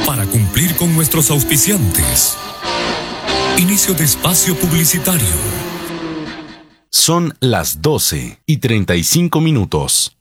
para cumplir con nuestros auspiciantes. Inicio de espacio publicitario. Son las 12:35.